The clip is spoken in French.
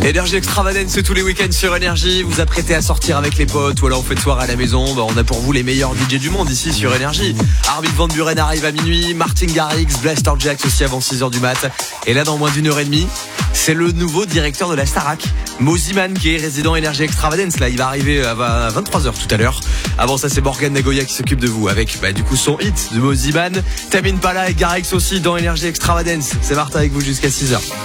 Énergie Extravagance tous les week-ends sur Énergie. Vous apprêtez à sortir avec les potes ou alors vous faites soirée à la maison. On a pour vous les meilleurs DJ du monde ici sur Énergie. Armin van Buuren arrive à minuit, Martin Garrix, Blaster Jaxx aussi avant 6h du mat. Et là dans moins d'une heure et demie, c'est le nouveau directeur de la Starac, Mosiman, qui est résident Énergie Extravagance. Là il va arriver à 23h tout à l'heure. Avant ça c'est Morgan Nagoya qui s'occupe de vous avec du coup son hit de Mosiman. Tame Impala et Garrix aussi dans Énergie Extravagance. C'est Martin avec vous jusqu'à 6h.